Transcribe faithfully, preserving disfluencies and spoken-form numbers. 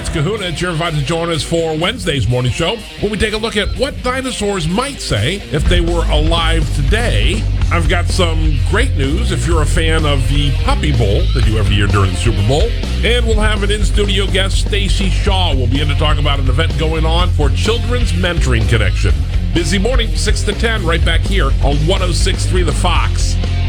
Kahuna, and you're invited to join us for Wednesday's morning show, where we take a look at what dinosaurs might say if they were alive today. I've got some great news if you're a fan of the Puppy Bowl they do every year during the Super Bowl. And we'll have an in-studio guest, Stacy Shaw, will be in to talk about an event going on for Children's Mentoring Connection. Busy morning, six to ten, right back here on one oh six point three The Fox.